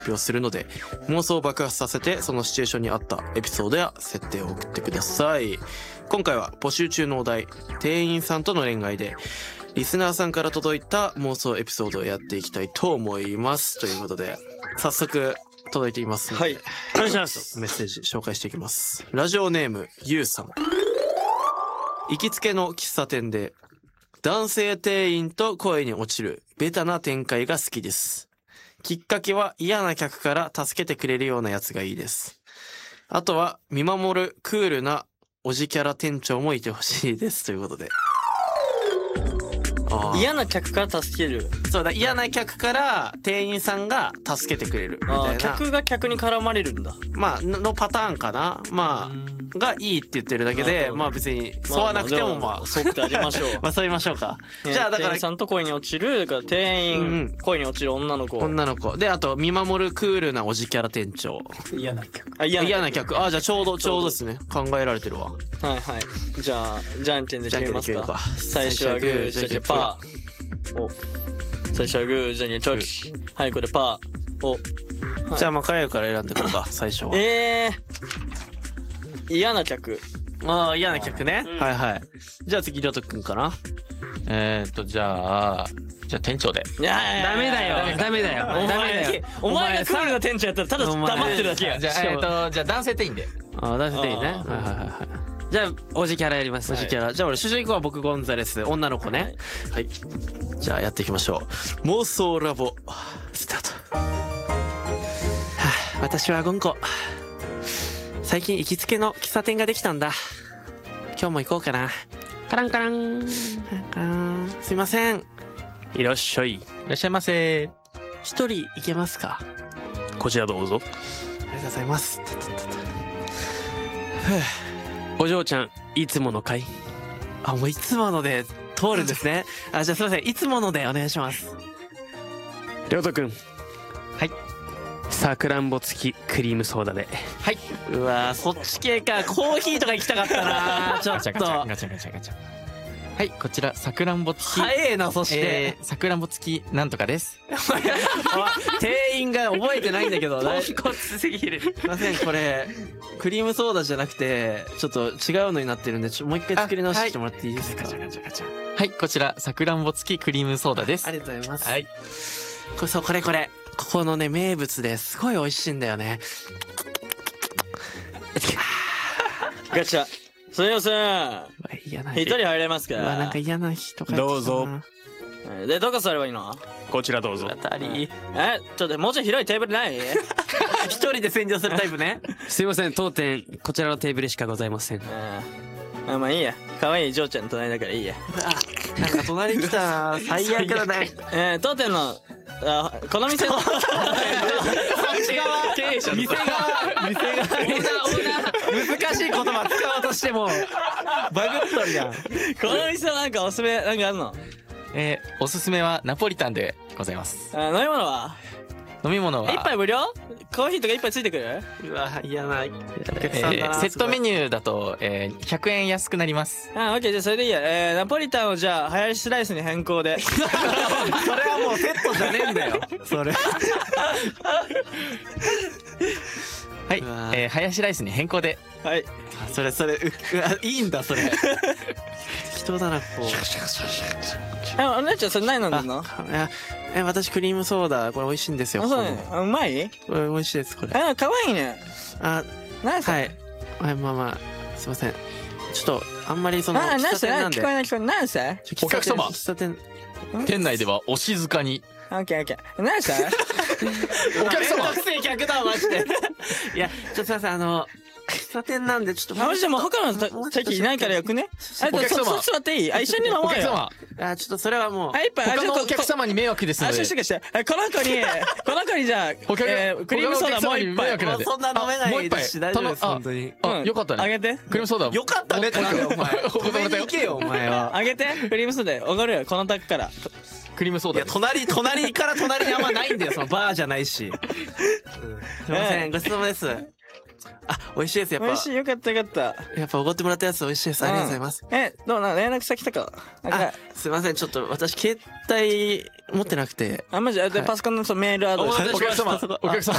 表するので、妄想を爆発させてそのシチュエーションに合ったエピソードや設定を送ってください。今回は募集中のお題、店員さんとの恋愛でリスナーさんから届いた妄想エピソードをやっていきたいと思います。ということで早速届いていますので、 はい、お願いします。 メッセージ紹介していきます。ラジオネームゆうさん。行きつけの喫茶店で男性店員と恋に落ちるベタな展開が好きです。きっかけは嫌な客から助けてくれるようなやつがいいです。あとは見守るクールなおじキャラ店長もいてほしいです。ということで、 嫌な客から助ける。 そうだ、嫌な客から店員さんが助けてくれるみたいな。 客が客に絡まれるんだ。 まあのパターンかな。まあがいいって言ってるだけで、まあ別にそうはなくてもまあそうってありましょう。 まあそう言いましょうか。 じゃあだから店員さんと恋に落ちる、だから店員、恋に落ちる女の子で、あと見守るクールなおじキャラ店長。 嫌な客。 嫌な客。じゃあちょうどですね。考えられてるわ。 はいはい。じゃあじゃんけんで決めますか。最初はグー、じゃんけんパー。お、最初はグー、じゃんけんチョキ。はい、これパー。お、 じゃあまあ彼から選んでこうか。最初は嫌な客。 嫌な客ね。はいはい。じゃあ次りょうとくんかな。 じゃあ店長で。 いやダメだよ。 お前がクールな店長やったらただ黙ってるだけや。 じゃあ男性店員で。 男性店員ね。はいはいはい。じゃあおじキャラやります。おじキャラ。じゃあ俺主人公は僕ゴンザレス、女の子ね。はい。じゃあやっていきましょう。妄想ラボスタート。私はゴンコ。最近行きつけの喫茶店ができたんだ。今日も行こうかな。カランカラン。すいません。いらっしゃい。 いらっしゃいませ。 一人行けますか？ こちらどうぞ。 ありがとうございます。 お嬢ちゃん、いつものかい？ もういつもので通るんですね。じゃあすいません。いつものでお願いします。 りょうとくん。はい。さくらんぼ付きクリームソーダで。はい。 うわー、そっち系か。コーヒーとか行きたかったな。ちょっと。 ガチャ。はい、こちらさくらんぼ付き。 早えな。そしてさくらんぼ付きなんとかです。 店員が覚えてないんだけど。 ポンコツすぎる。 すいません、これクリームソーダじゃなくてちょっと違うのになってるんで、もう一回作り直してもらっていいですか？ はい、こちらさくらんぼ付きクリームソーダです。 ありがとうございます。 はい。 これここのね名物ですごい美味しいんだよね。 ガチャ。すみません。一人入れますか？ なんか嫌な人が。 どうぞ。 で、どこ座ればいいの？ こちらどうぞ。 ちょっともうちょい広いテーブルない？ 一人で占領するタイプね。 すいません、当店こちらのテーブルしかございません。 まあいいや。可愛いジョーちゃんの隣だからいいや。 なんか隣来た。最悪だね。 当店のこの店のそっち側経営者店側難しい言葉使おうとしてもバグっとるやん。 この店のなんかおすすめなんかあるの？ おすすめはナポリタンでございます。 飲み物は？ 飲み物は一杯無料？コーヒーとか一杯ついてくる？ うわ、嫌なお客セさんだな。 ットメニューだと100円安くなります。 オッケー、じゃあそれでいいや。ナポリタンをじゃあハヤシスライスに変更で。 それはもうセットじゃねえんだよ。それはい、ハヤシライスに変更で。 はい。 それいいんだそれ。適当だなこう。 お姉ちゃんそれ何飲んでんの？ 私クリームソーダこれ美味しいんですよ。 そうね。うまい？ これ美味しいですこれ。 可愛いね。何歳？ はい、まあすいません。ちょっとあんまりその何歳？聞こえない。何歳？ お客様。 喫茶店。 店内ではお静かに。 オッケー。何歳？ お客様。 学生客だマジで。いやちょっとすいません喫茶店なんでちょっと。 マジでもう他の席いないからよくね。 お客様。 そっち座っていい？一緒に飲もうよ。 お客様。 ちょっとそれはもう。 他のお客様に迷惑ですので。 して。この子にじゃあクリームソーダもう一杯。 そんな飲めないですし大丈夫です本当に。 よかったね。 あげて。 クリームソーダ。 よかったねってなんだよお前。止めに行けよお前は。 あげてクリームソーダおごるよこの卓から。 クリームソーダ。 いや隣から隣にあんまないんだよそのバーじゃないし。すいませんごちそうさまです。 あ、美味しいです。やっぱ。 美味しい。よかったよかった。 やっぱおごってもらったやつ美味しいです。ありがとうございます。 どうなの連絡先とか。 すいません。ちょっと私携帯持ってなくて。 マジでパソコンのメールアドレス。 お客様